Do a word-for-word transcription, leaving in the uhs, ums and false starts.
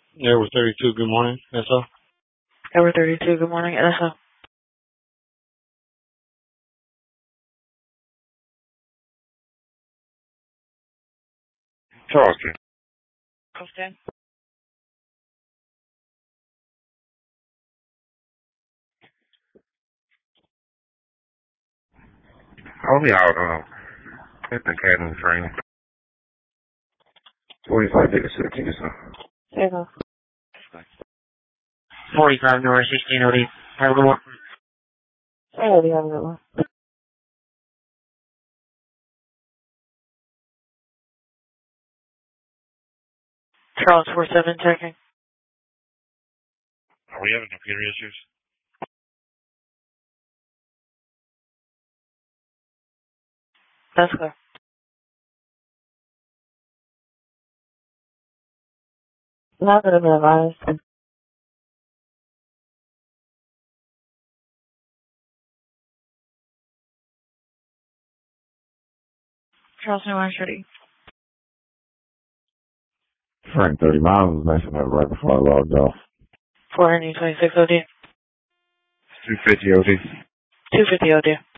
Airway thirty-two, good morning. S O. Airway thirty-two, good morning. S O. Charleston. Charleston. I'll be out um, at the academy training. forty-five days to the ticket, sir. There you go. forty-five North sixteen O D. Have a good one. There you go. Charles four seven checking. Are we having computer issues? That's clear. Not going to be advised. Charleston one thirty. Frank, thirty miles was messing up right before I logged off. four twenty-six O D. two fifty O D. two fifty O D.